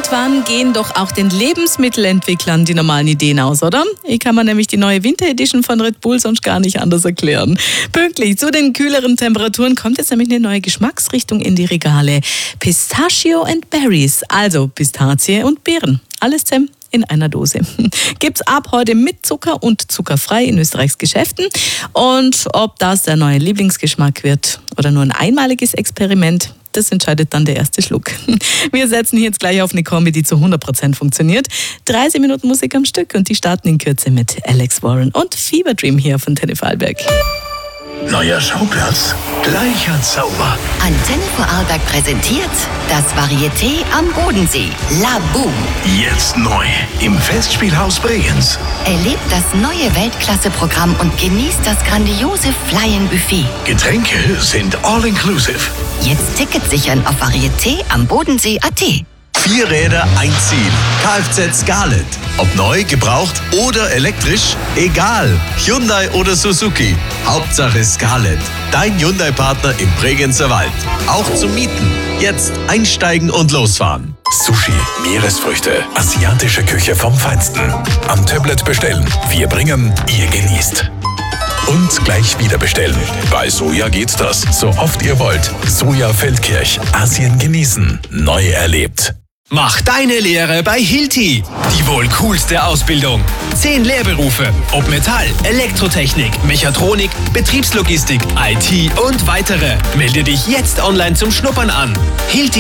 Irgendwann gehen doch auch den Lebensmittelentwicklern die normalen Ideen aus, oder? Ich kann mir nämlich die neue Winter Edition von Red Bull sonst gar nicht anders erklären. Pünktlich zu den kühleren Temperaturen kommt jetzt nämlich eine neue Geschmacksrichtung in die Regale. Pistachio and Berries, also Pistazie und Beeren. Alles zusammen in einer Dose. Gibt's ab heute mit Zucker und zuckerfrei in Österreichs Geschäften. Und ob das der neue Lieblingsgeschmack wird oder nur ein einmaliges Experiment, das entscheidet dann der erste Schluck. Wir setzen hier jetzt gleich auf eine Kombi, die zu 100% funktioniert. 30 Minuten Musik am Stück und die starten in Kürze mit Alex Warren und Fever Dream hier von Antenne Vorarlberg. Neuer Schauplatz, gleicher Zauber. Antenne Vorarlberg präsentiert das Varieté am Bodensee. La Boom. Jetzt neu im Festspielhaus Bregenz. Erlebt das neue Weltklasse-Programm und genießt das grandiose Fly-In-Buffet. Getränke sind all-inclusive. Jetzt Tickets sichern auf varietéambodensee.at. 4 Räder, ein Ziel. Kfz Scarlett. Ob neu, gebraucht oder elektrisch, egal. Hyundai oder Suzuki. Hauptsache Scarlett. Dein Hyundai-Partner im Bregenzer Wald. Auch zum Mieten. Jetzt einsteigen und losfahren. Sushi, Meeresfrüchte, asiatische Küche vom Feinsten. Am Tablet bestellen. Wir bringen, ihr genießt. Und gleich wieder bestellen. Bei Soja geht das, so oft ihr wollt. Soja Feldkirch, Asien genießen, neu erlebt. Mach deine Lehre bei Hilti. Die wohl coolste Ausbildung. 10 Lehrberufe. Ob Metall, Elektrotechnik, Mechatronik, Betriebslogistik, IT und weitere. Melde dich jetzt online zum Schnuppern an. Hilti.